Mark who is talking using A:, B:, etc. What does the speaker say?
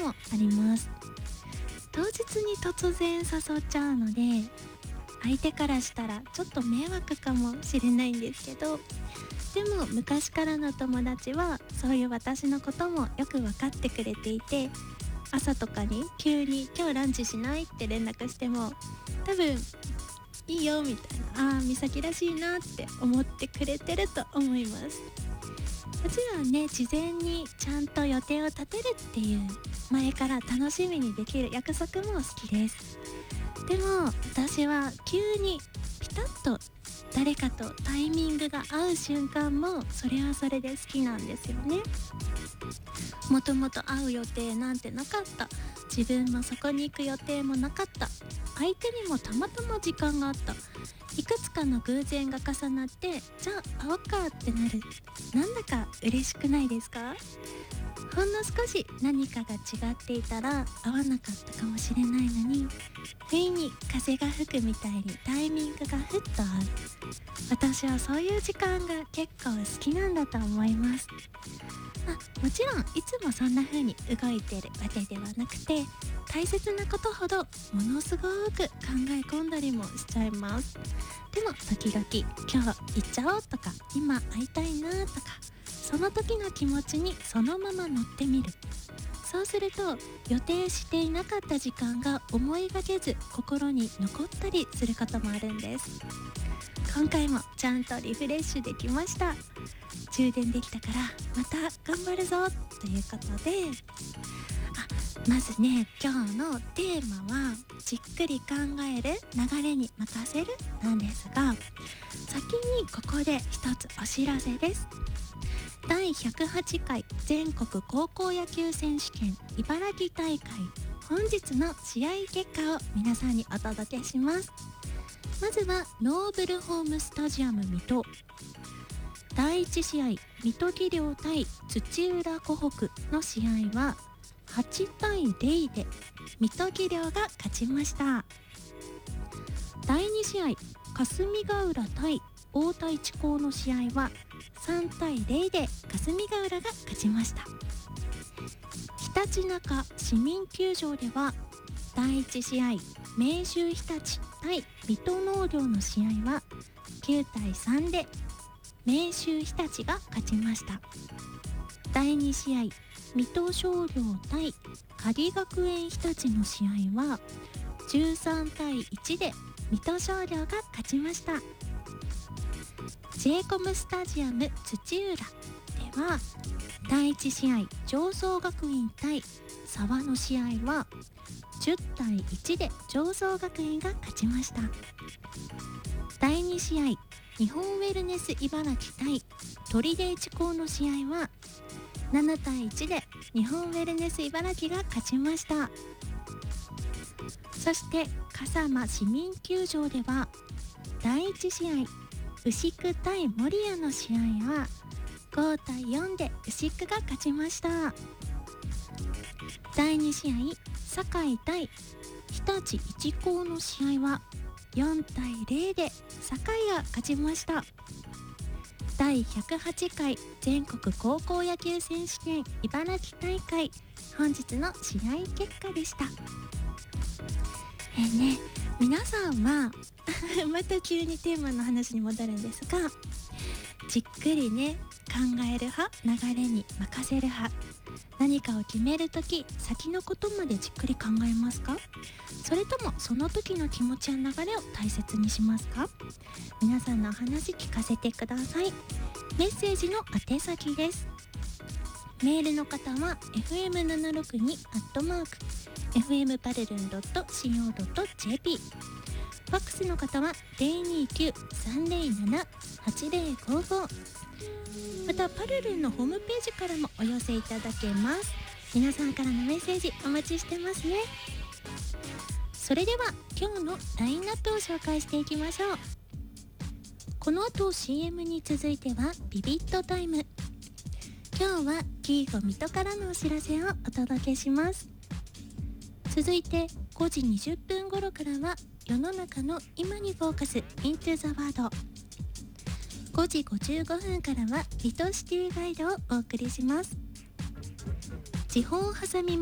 A: もあります。当日に突然誘っちゃうので、相手からしたらちょっと迷惑かもしれないんですけど、でも昔からの友達はそういう私のこともよく分かってくれていて、朝とかに急に今日ランチしないって連絡しても、多分いいよみたいな、美咲らしいなって思ってくれてると思います。もちろんね、事前にちゃんと予定を立てるっていう前から楽しみにできる約束も好きです。でも私は急にピタッと誰かとタイミングが合う瞬間もそれはそれで好きなんですよね。もともと会う予定なんてなかった、自分もそこに行く予定もなかった、相手にもたまたま時間があった、いくつかの偶然が重なってじゃあ会おうかってなる、なんだか嬉しくないですか？ほんの少し何かが違っていたら合わなかったかもしれないのに、不意に風が吹くみたいにタイミングがふっと合う。私はそういう時間が結構好きなんだと思います。もちろんいつもそんな風に動いてるわけではなくて、大切なことほどものすごく考え込んだりもしちゃいます。でも時々今日行っちゃおうとか、今会いたいなとか、その時の気持ちにそのまま乗ってみる。そうすると予定していなかった時間が思いがけず心に残ったりすることもあるんです。今回もちゃんとリフレッシュできました。充電できたからまた頑張るぞということで、まずね、今日のテーマはじっくり考える、流れに任せるなんですが、先にここで一つお知らせです。第108回全国高校野球選手権茨城大会、本日の試合結果を皆さんにお届けします。まずはノーブルホームスタジアム水戸、第1試合水戸木陵対土浦湖北の試合は8対0で水戸木陵が勝ちました。第2試合霞ヶ浦対太田一高の試合は3対0で霞ヶ浦が勝ちました。ひたちなか市民球場では第1試合明秀日立対水戸農業の試合は9対3で明秀日立が勝ちました。第2試合水戸商業対鍵学園日立の試合は13対1で水戸商業が勝ちました。J コムスタジアム土浦では第1試合常総学院対沢の試合は10対1で常総学院が勝ちました。第2試合日本ウェルネス茨城対取手一高の試合は7対1で日本ウェルネス茨城が勝ちました。そして笠間市民球場では第1試合牛久対守谷の試合は5対4で牛久が勝ちました。第2試合堺対日立一高の試合は4対0で堺が勝ちました。第108回全国高校野球選手権茨城大会、本日の試合結果でした。皆さんはまた急にテーマの話に戻るんですが、じっくりね考える派、流れに任せる派、何かを決めるとき先のことまでじっくり考えますか？それともその時の気持ちや流れを大切にしますか？皆さんのお話聞かせてください。メッセージの宛先です。メールの方は fm762@fmparelun.co.jp、 ファックスの方は 029-307-8055、 またパルルンのホームページからもお寄せいただけます。皆さんからのメッセージお待ちしてますね。それでは今日のラインナップを紹介していきましょう。この後 CM に続いてはビビットタイム。今日はキーゴ水戸からのお知らせをお届けします。続いて5時20分頃からは世の中の今にフォーカス Into the World。 5時55分からはリトシティガイドをお送りします。地方はさみ